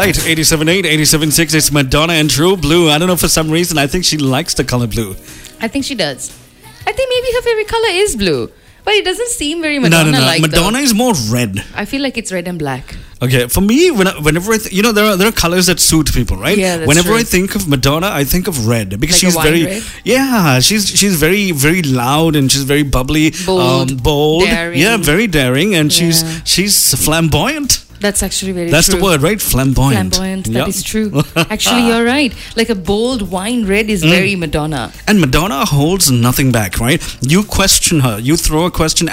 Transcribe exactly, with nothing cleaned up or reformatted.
right, eighty-seven point eight, eighty-seven point six. It's Madonna and True Blue. I don't know, for some reason, I think she likes the color blue. I think she does. I think maybe her favorite color is blue. But it doesn't seem very No, no, Madonna-like. no. Madonna though. is more red. I feel like it's red and black. Okay, for me, when I- whenever I, th- you know, there are there are colors that suit people, right? Yeah, that's Whenever true. I think of Madonna, I think of red because Like a she's wine very, red? yeah, she's she's very very loud and she's very bubbly, Bold, um, bold, daring. yeah, very daring, and she's Yeah. she's flamboyant. That's actually very That's true. the word, right? Flamboyant. Flamboyant. Yeah. That is true. Actually, you're right. Like a bold wine red is very Madonna. And Madonna holds nothing back, right? You question her, you throw a question